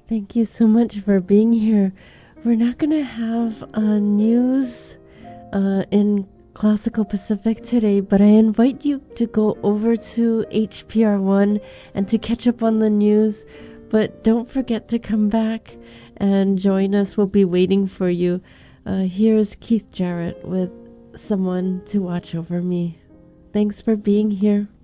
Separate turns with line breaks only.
Thank you so much for being here. We're not going to have news in Classical Pacific today, but I invite you to go over to HPR1 and to catch up on the news. But don't forget to come back and join us. We'll be waiting for you. Here's Keith Jarrett with Someone to Watch Over Me. Thanks for being here.